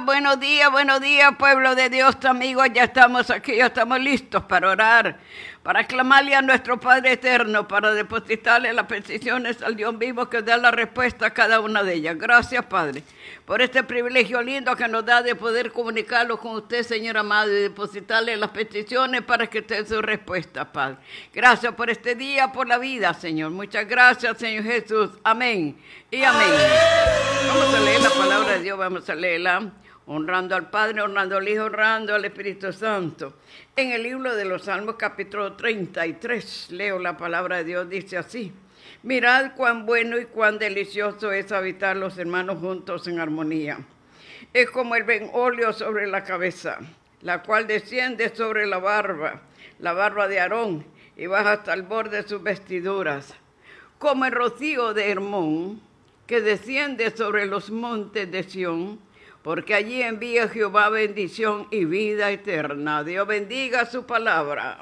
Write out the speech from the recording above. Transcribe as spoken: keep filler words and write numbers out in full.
buenos días, buenos días, pueblo de Dios, amigos. Ya estamos aquí, ya estamos listos para orar, para clamarle a nuestro Padre Eterno, para depositarle las peticiones al Dios vivo que da la respuesta a cada una de ellas. Gracias, Padre, por este privilegio lindo que nos da de poder comunicarlo con usted, Señor amado, y depositarle las peticiones para que usted dé su respuesta, Padre. Gracias por este día, por la vida, Señor. Muchas gracias, Señor Jesús. Amén y amén. Vamos a leer la palabra de Dios, vamos a leerla, honrando al Padre, honrando al Hijo, honrando al Espíritu Santo. En el libro de los Salmos, capítulo treinta y tres, leo la palabra de Dios, dice así: mirad cuán bueno y cuán delicioso es habitar los hermanos juntos en armonía. Es como el benolio sobre la cabeza, la cual desciende sobre la barba, la barba de Aarón, y baja hasta el borde de sus vestiduras. Como el rocío de Hermón, que desciende sobre los montes de Sión, porque allí envía Jehová bendición y vida eterna. Dios bendiga su palabra.